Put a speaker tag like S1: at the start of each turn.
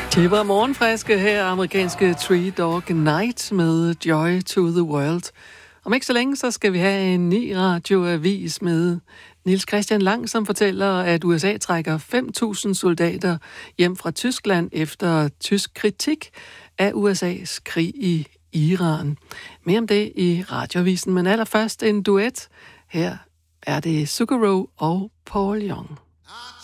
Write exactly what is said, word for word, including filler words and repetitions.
S1: Det var morgenfriske her, amerikanske Three Dog Night med Joy to the World. Om ikke så længe, så skal vi have en ny radioavis med Niels Christian Lang, som fortæller, at U S A trækker fem tusind soldater hjem fra Tyskland efter tysk kritik af U S A's krig i Iran. Mere om det i radioavisen, men allerførst en duet. Her er det Zucchero og Paul Young.